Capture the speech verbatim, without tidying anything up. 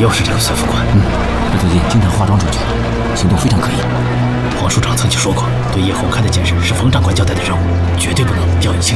又是这个孙副官。 嗯，他最近经常化妆出去，行动非常可疑。 黄署长曾经说过，对叶红开的监视是冯长官交代的任务，绝对不能掉以轻心。